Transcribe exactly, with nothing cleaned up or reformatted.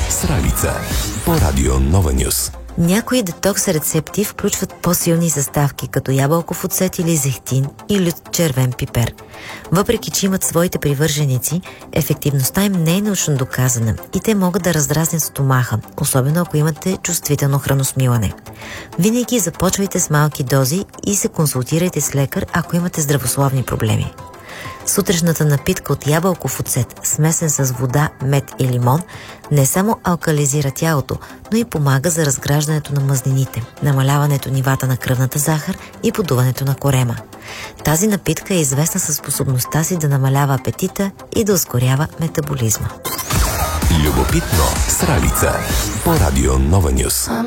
с Ралица по Радио Нова Нюс. Някои детокс рецепти включват по-силни съставки, като ябълков оцет или зехтин и лют червен пипер. Въпреки че имат своите привърженици, ефективността им не е научно доказана и те могат да раздразнят стомаха, особено ако имате чувствително храносмилане. Винаги започвайте с малки дози и се консултирайте с лекар, ако имате здравословни проблеми. Сутрешната напитка от ябълков оцет, смесен с вода, мед и лимон, не само алкализира тялото, но и помага за разграждането на мазнините, намаляването нивата на кръвната захар и подуването на корема. Тази напитка е известна със способността си да намалява апетита и да ускорява метаболизма. Любопитно с Ралица по Радио Нова Нюс.